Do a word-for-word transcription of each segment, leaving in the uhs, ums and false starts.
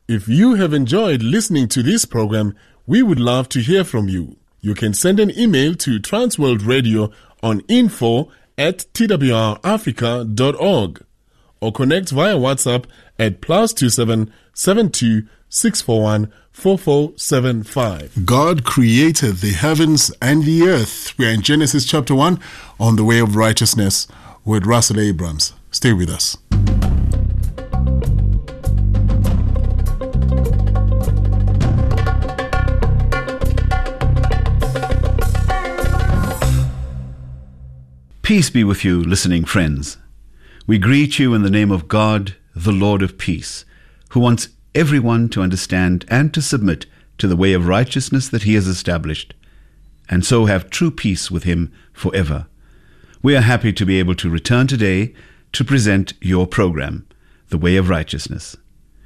If you have enjoyed listening to this program, we would love to hear from you. You can send an email to Transworld Radio on info at t w r africa dot org or connect via WhatsApp at plus two seven seven two six four one four four seven five. God created the heavens and the earth. We are in Genesis chapter one on the way of righteousness with Russell Abrams. Stay with us. Peace be with you, listening friends. We greet you in the name of God, the Lord of peace, who wants everyone to understand and to submit to the way of righteousness that he has established, and so have true peace with him forever. We are happy to be able to return today to present your program, The Way of Righteousness.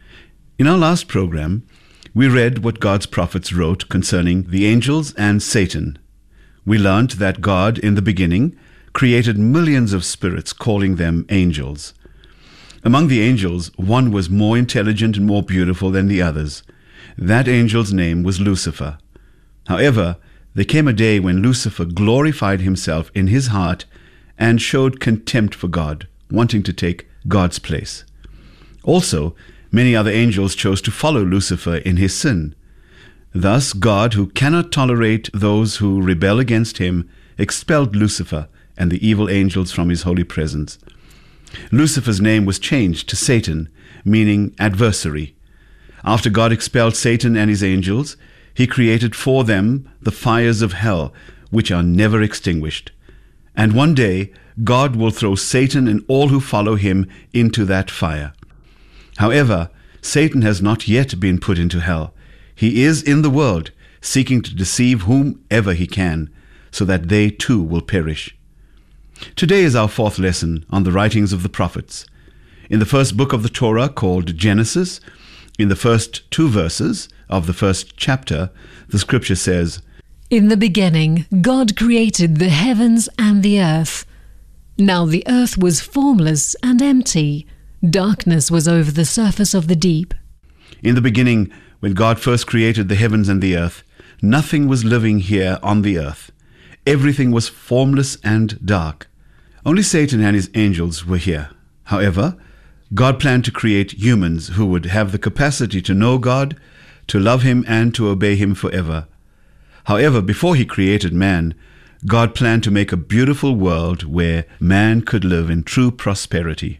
In our last program, we read what God's prophets wrote concerning the angels and Satan. We learned that God, in the beginning, created millions of spirits, calling them angels. Among the angels, one was more intelligent and more beautiful than the others. That angel's name was Lucifer. However, there came a day when Lucifer glorified himself in his heart and showed contempt for God, wanting to take God's place. Also, many other angels chose to follow Lucifer in his sin. Thus, God, who cannot tolerate those who rebel against him, expelled Lucifer and the evil angels from his holy presence. Lucifer's name was changed to Satan, meaning adversary. After God expelled Satan and his angels, he created for them the fires of hell, which are never extinguished. And one day, God will throw Satan and all who follow him into that fire. However, Satan has not yet been put into hell. He is in the world, seeking to deceive whomever he can, so that they too will perish. Today is our fourth lesson on the writings of the prophets. In the first book of the Torah, called Genesis, in the first two verses of the first chapter, the scripture says, "In the beginning, God created the heavens and the earth. Now the earth was formless and empty. Darkness was over the surface of the deep." In the beginning, when God first created the heavens and the earth, nothing was living here on the earth. Everything was formless and dark. Only Satan and his angels were here. However, God planned to create humans who would have the capacity to know God, to love him, and to obey him forever. However, before he created man, God planned to make a beautiful world where man could live in true prosperity.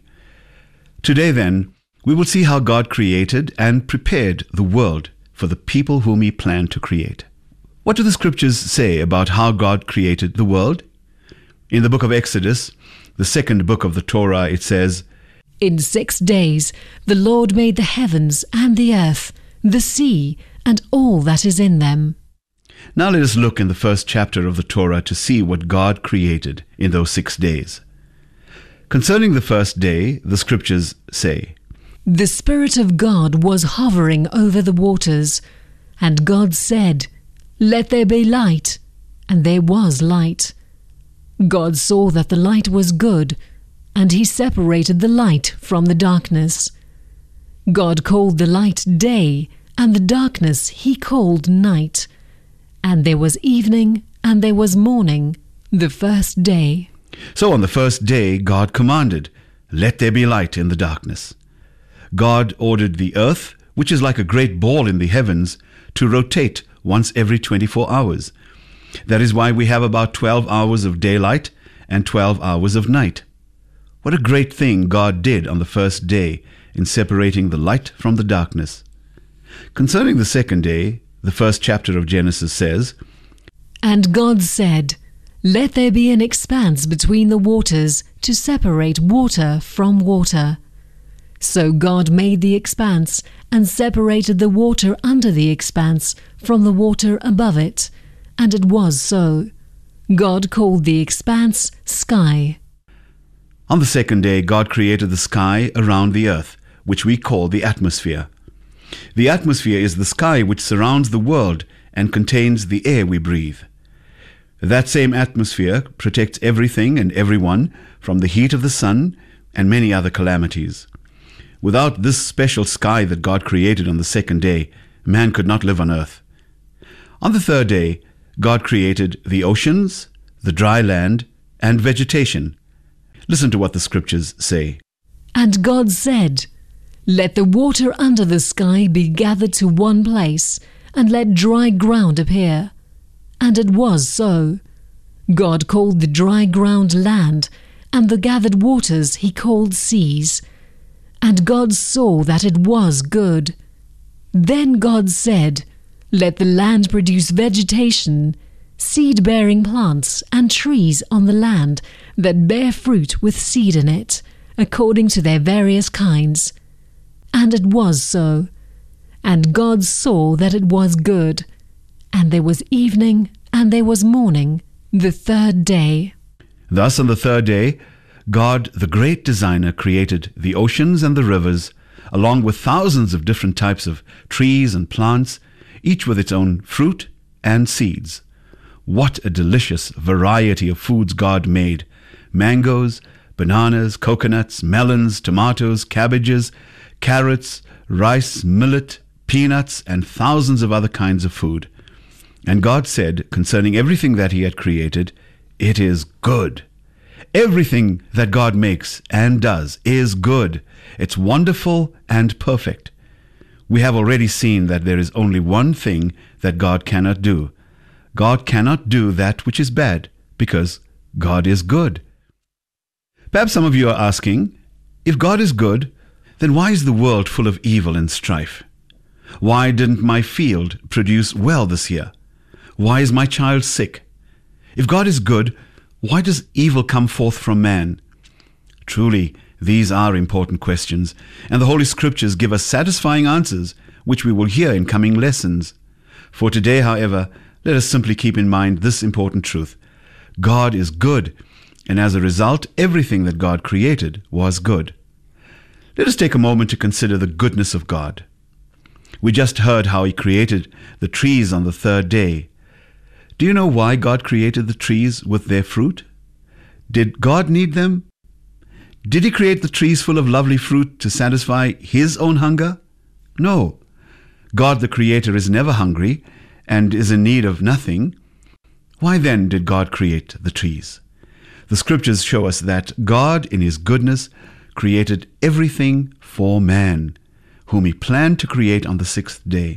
Today, then, we will see how God created and prepared the world for the people whom he planned to create. What do the scriptures say about how God created the world? In the book of Exodus, the second book of the Torah, it says, "In six days the Lord made the heavens and the earth, the sea, and all that is in them." Now let us look in the first chapter of the Torah to see what God created in those six days. Concerning the first day, the scriptures say, "The Spirit of God was hovering over the waters, and God said, 'Let there be light,' and there was light. God saw that the light was good, and he separated the light from the darkness. God called the light day, and the darkness he called night. And there was evening, and there was morning, the first day." So on the first day, God commanded, "Let there be light in the darkness." God ordered the earth, which is like a great ball in the heavens, to rotate once every twenty-four hours. That is why we have about twelve hours of daylight and twelve hours of night. What a great thing God did on the first day in separating the light from the darkness. Concerning the second day, the first chapter of Genesis says, "And God said, 'Let there be an expanse between the waters to separate water from water.' So God made the expanse and separated the water under the expanse from the water above it. And it was so. God called the expanse sky." On the second day, God created the sky around the earth, which we call the atmosphere. The atmosphere is the sky which surrounds the world and contains the air we breathe. That same atmosphere protects everything and everyone from the heat of the sun and many other calamities. Without this special sky that God created on the second day, man could not live on earth. On the third day, God created the oceans, the dry land, and vegetation. Listen to what the scriptures say. And God said, "Let the water under the sky be gathered to one place, and let dry ground appear." And it was so. God called the dry ground land, and the gathered waters he called seas. And God saw that it was good. Then God said, "Let the land produce vegetation, seed-bearing plants and trees on the land that bear fruit with seed in it, according to their various kinds." And it was so. And God saw that it was good. And there was evening, and there was morning, the third day. Thus on the third day, God, the great designer, created the oceans and the rivers, along with thousands of different types of trees and plants, each with its own fruit and seeds. What a delicious variety of foods God made. Mangoes, bananas, coconuts, melons, tomatoes, cabbages, carrots, rice, millet, peanuts, and thousands of other kinds of food. And God said concerning everything that he had created, "It is good." Everything that God makes and does is good. It's wonderful and perfect. We have already seen that there is only one thing that God cannot do. God cannot do that which is bad, because God is good. Perhaps some of you are asking, if God is good, then why is the world full of evil and strife? Why didn't my field produce well this year? Why is my child sick? If God is good, why does evil come forth from man? Truly, these are important questions, and the Holy Scriptures give us satisfying answers, which we will hear in coming lessons. For today, however, let us simply keep in mind this important truth. God is good, and as a result, everything that God created was good. Let us take a moment to consider the goodness of God. We just heard how he created the trees on the third day. Do you know why God created the trees with their fruit? Did God need them? Did he create the trees full of lovely fruit to satisfy his own hunger? No. God the Creator is never hungry and is in need of nothing. Why then did God create the trees? The scriptures show us that God in his goodness created everything for man, whom he planned to create on the sixth day.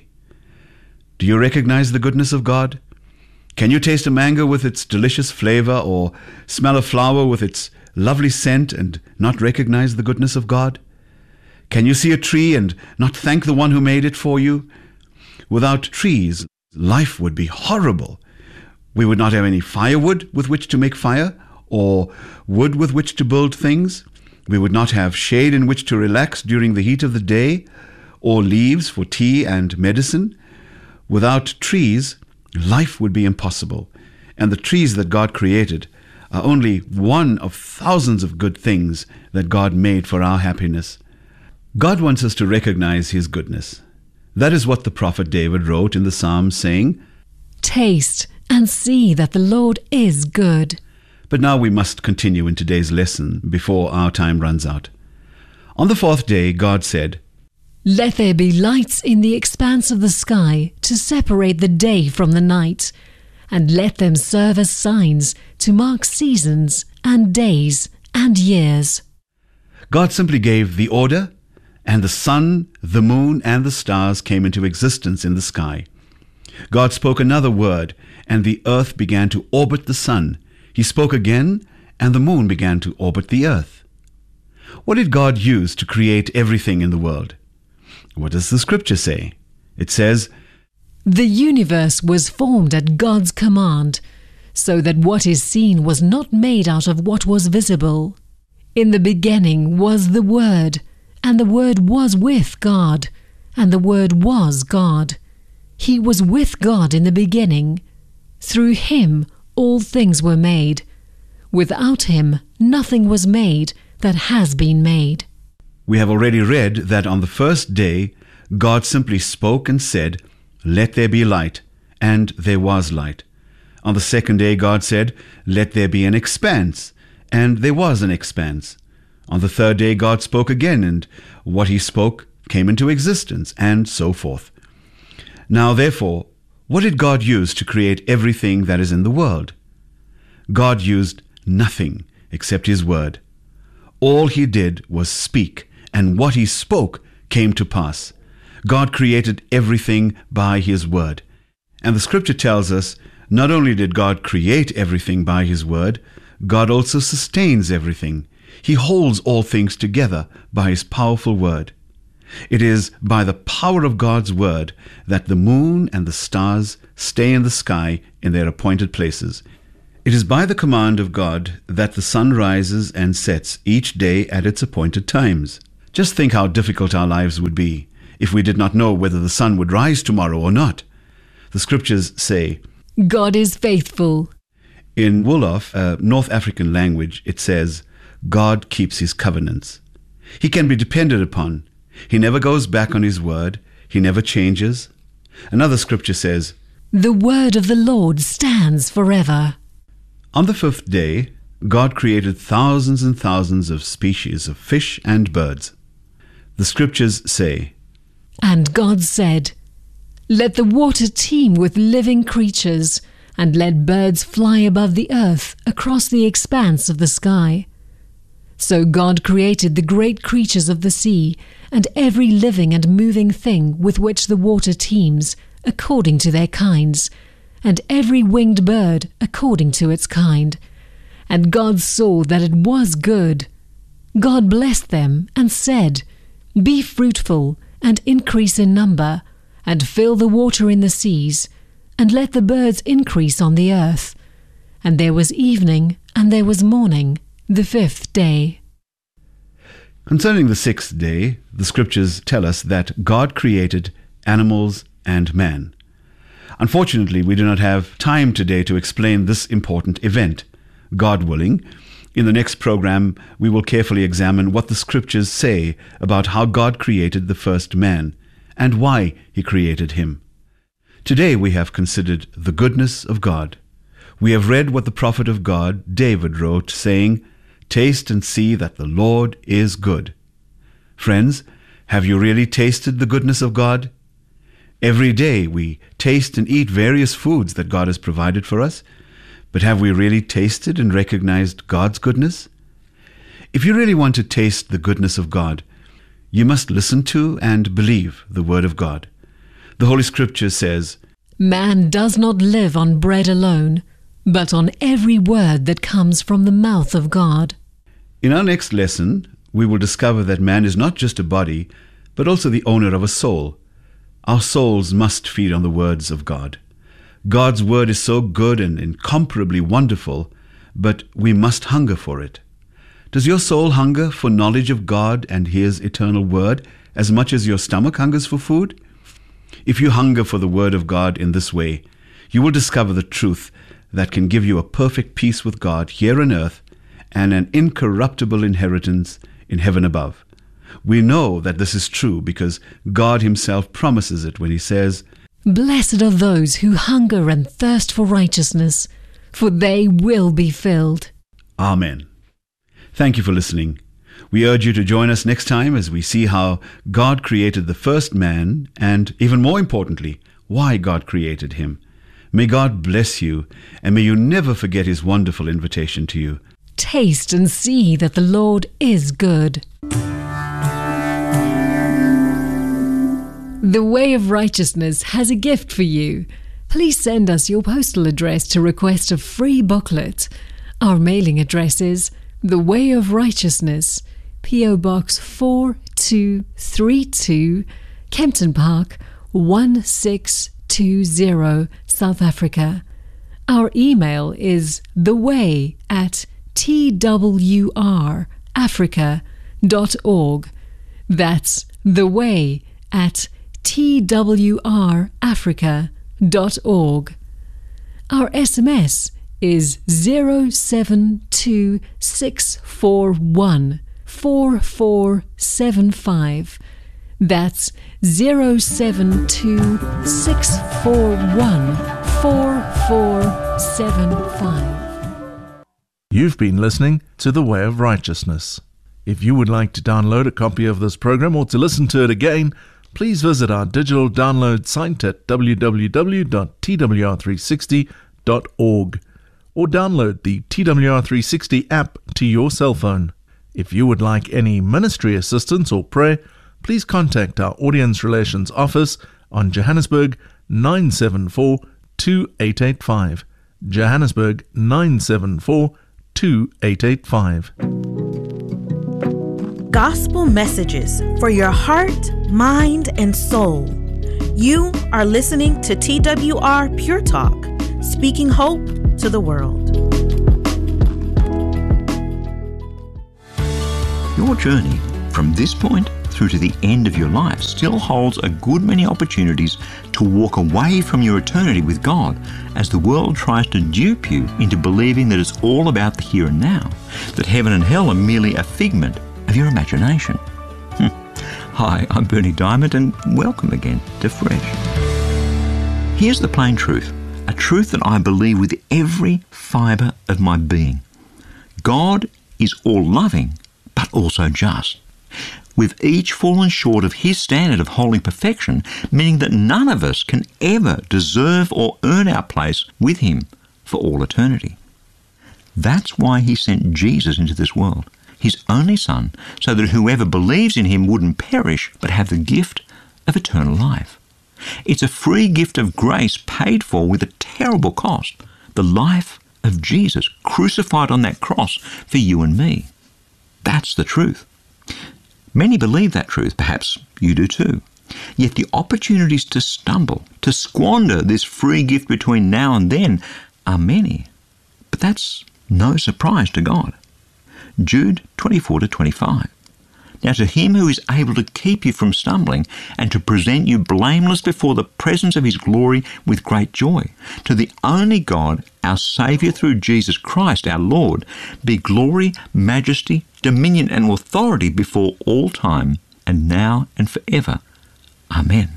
Do you recognize the goodness of God? Can you taste a mango with its delicious flavor, or smell a flower with its lovely scent and not recognize the goodness of God? Can you see a tree and not thank the one who made it for you? Without trees, life would be horrible. We would not have any firewood with which to make fire, or wood with which to build things. We would not have shade in which to relax during the heat of the day, or leaves for tea and medicine. Without trees, life would be impossible, and the trees that God created are only one of thousands of good things that God made for our happiness. God wants us to recognize his goodness. That is what the prophet David wrote in the Psalms, saying, "Taste and see that the Lord is good." But now we must continue in today's lesson before our time runs out. On the fourth day, God said, "Let there be lights in the expanse of the sky to separate the day from the night, and let them serve as signs to mark seasons and days and years." God simply gave the order, and the sun, the moon, and the stars came into existence in the sky. God spoke another word, and the earth began to orbit the sun. He spoke again, and the moon began to orbit the earth. What did God use to create everything in the world? What does the scripture say? It says, "The universe was formed at God's command, so that what is seen was not made out of what was visible. In the beginning was the Word, and the Word was with God, and the Word was God. He was with God in the beginning. Through him all things were made. Without him nothing was made that has been made." We have already read that on the first day, God simply spoke and said, "Let there be light," and there was light. On the second day, God said, "Let there be an expanse," and there was an expanse. On the third day God spoke again, and what he spoke came into existence, and so forth. Now therefore, what did God use to create everything that is in the world? God used nothing except his word. All he did was speak, and what he spoke came to pass. God created everything by his word. And the scripture tells us, not only did God create everything by his word, God also sustains everything. He holds all things together by his powerful word. It is by the power of God's word that the moon and the stars stay in the sky in their appointed places. It is by the command of God that the sun rises and sets each day at its appointed times. Just think how difficult our lives would be if we did not know whether the sun would rise tomorrow or not. The scriptures say, God is faithful. In Wolof, a North African language, it says, God keeps his covenants. He can be depended upon. He never goes back on his word. He never changes. Another scripture says, The word of the Lord stands forever. On the fifth day, God created thousands and thousands of species of fish and birds. The scriptures say, And God said, Let the water teem with living creatures, and let birds fly above the earth across the expanse of the sky. So God created the great creatures of the sea, and every living and moving thing with which the water teems, according to their kinds, and every winged bird according to its kind. And God saw that it was good. God blessed them and said, Be fruitful, and increase in number, and fill the water in the seas, and let the birds increase on the earth. And there was evening, and there was morning, the fifth day. Concerning the sixth day, the scriptures tell us that God created animals and man. Unfortunately, we do not have time today to explain this important event. God willing, in the next program, we will carefully examine what the scriptures say about how God created the first man and why he created him. Today we have considered the goodness of God. We have read what the prophet of God, David, wrote, saying, Taste and see that the Lord is good. Friends, have you really tasted the goodness of God? Every day we taste and eat various foods that God has provided for us, but have we really tasted and recognized God's goodness? If you really want to taste the goodness of God, you must listen to and believe the Word of God. The Holy Scripture says, Man does not live on bread alone, but on every word that comes from the mouth of God. In our next lesson, we will discover that man is not just a body, but also the owner of a soul. Our souls must feed on the words of God. God's word is so good and incomparably wonderful, but we must hunger for it. Does your soul hunger for knowledge of God and his eternal word as much as your stomach hungers for food? If you hunger for the word of God in this way, you will discover the truth that can give you a perfect peace with God here on earth and an incorruptible inheritance in heaven above. We know that this is true because God himself promises it when he says, Blessed are those who hunger and thirst for righteousness, for they will be filled. Amen. Thank you for listening. We urge you to join us next time as we see how God created the first man and, even more importantly, why God created him. May God bless you, and may you never forget his wonderful invitation to you. Taste and see that the Lord is good. The Way of Righteousness has a gift for you. Please send us your postal address to request a free booklet. Our mailing address is The Way of Righteousness, P O Box four two three two, Kempton Park, one six two zero, South Africa. Our email is theway at t w r africa dot org. That's theway at t w r africa dot org. Our S M S is zero seven two six four one four four seven five. That's zero seven two six four one four four seven five. You've been listening to The Way of Righteousness. If you would like to download a copy of this program or to listen to it again, please visit our digital download site at w w w dot t w r three sixty dot org or download the T W R three sixty app to your cell phone. If you would like any ministry assistance or prayer, please contact our Audience Relations Office on Johannesburg nine seven four two eight eight five. Johannesburg nine seven four two eight eight five. Gospel messages for your heart, mind, and soul. You are listening to T W R Pure Talk, speaking hope to the world. Your journey from this point through to the end of your life still holds a good many opportunities to walk away from your eternity with God as the world tries to dupe you into believing that it's all about the here and now, that heaven and hell are merely a figment of your imagination. Hi, I'm Bernie Diamond, and welcome again to Fresh. Here's the plain truth, a truth that I believe with every fibre of my being. God is all-loving, but also just. We've each fallen short of His standard of holy perfection, meaning that none of us can ever deserve or earn our place with Him for all eternity. That's why He sent Jesus into this world, His only Son, so that whoever believes in Him wouldn't perish but have the gift of eternal life. It's a free gift of grace paid for with a terrible cost, the life of Jesus crucified on that cross for you and me. That's the truth. Many believe that truth, perhaps you do too. Yet the opportunities to stumble, to squander this free gift between now and then are many. But that's no surprise to God. Jude twenty-four to twenty-five. Now to Him who is able to keep you from stumbling and to present you blameless before the presence of His glory with great joy, to the only God, our Saviour through Jesus Christ our Lord, be glory, majesty, dominion and authority before all time, and now and forever. Amen.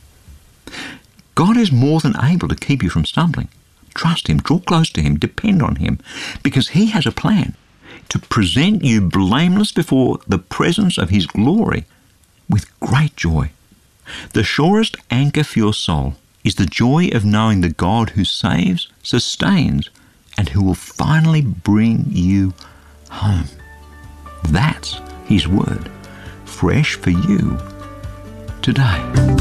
God is more than able to keep you from stumbling. Trust Him, draw close to Him, depend on Him, because He has a plan to present you blameless before the presence of His glory with great joy. The surest anchor for your soul is the joy of knowing the God who saves, sustains, and who will finally bring you home. That's His word, fresh for you today.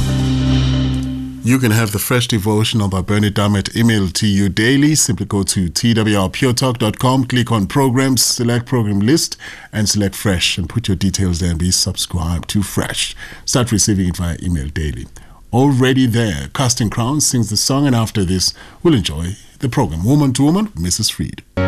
You can have the Fresh Devotional by Bernie Diamond emailed to you daily. Simply go to t w r pure talk dot com, click on Programs, select Program List, and select Fresh, and put your details there and be subscribed to Fresh. Start receiving it via email daily. Already there, Casting Crowns sings the song, and after this, we'll enjoy the program Woman to Woman with Missus Freed.